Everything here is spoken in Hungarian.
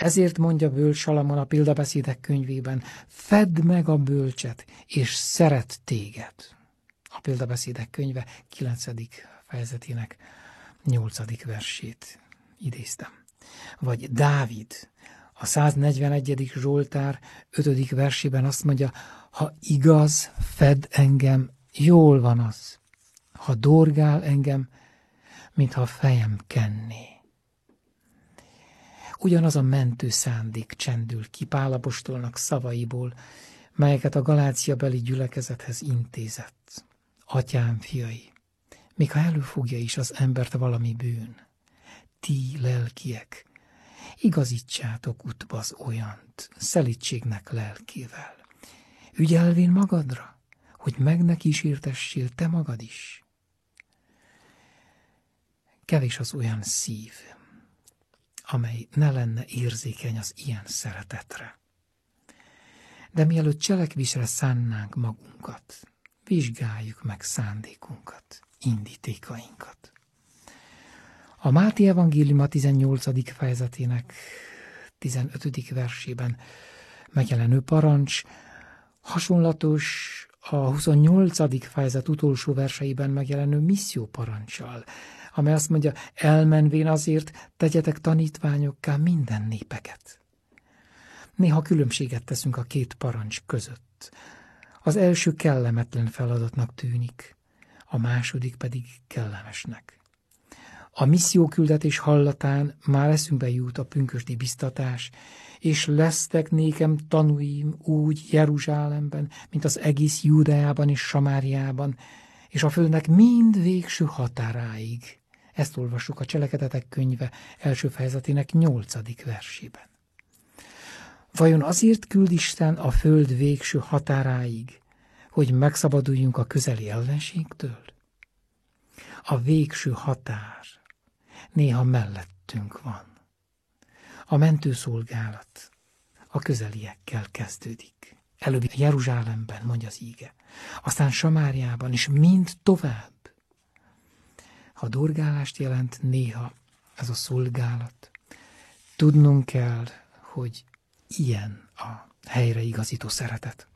Ezért mondja bölcs Salamon a Példabeszédek könyvében, fedd meg a bölcset, és szeret téged. A Példabeszédek könyve 9. fejezetének 8. versét idéztem. Vagy Dávid, a 141. Zsoltár 5. versében azt mondja, ha igaz, fedd engem, jól van az. Ha dorgál engem, mintha a fejem kenné. Ugyanaz a mentő szándék csendül ki Pál apostolnak szavaiból, melyeket a Galáciabeli gyülekezethez intézett. Atyám fiai, még ha előfogja is az embert valami bűn, ti lelkiek, igazítsátok útba az olyant, szelídségnek lelkével. Ügyelvén magadra, hogy meg ne kísértessél te magad is. Kevés az olyan szív, amely ne lenne érzékeny az ilyen szeretetre. De mielőtt cselekvésre szánnánk magunkat, vizsgáljuk meg szándékunkat, indítékainkat. A Máté evangéliuma 18. fejezetének 15. versében megjelenő parancs hasonlatos a 28. fejezet utolsó verseiben megjelenő misszióparancsal, amely azt mondja, elmenvén azért tegyetek tanítványokká minden népeket. Néha különbséget teszünk a két parancs között. Az első kellemetlen feladatnak tűnik, a második pedig kellemesnek. A misszióküldetés hallatán már eszünkbe jut a pünkösdi biztatás, és lesztek nékem tanúim úgy Jeruzsálemben, mint az egész Júdeában és Samáriában, és a földnek mind végső határáig. Ezt olvassuk a Cselekedetek könyve első fejezetének 8. versében. Vajon azért küld Isten a föld végső határáig, hogy megszabaduljunk a közeli ellenségtől? A végső határ néha mellettünk van. A mentőszolgálat a közeliekkel kezdődik. Előbb Jeruzsálemben, mondja az íge, aztán Samáriában, és mind tovább. Ha dorgálást jelent néha ez a szolgálat, tudnunk kell, hogy ilyen a helyreigazító szeretet.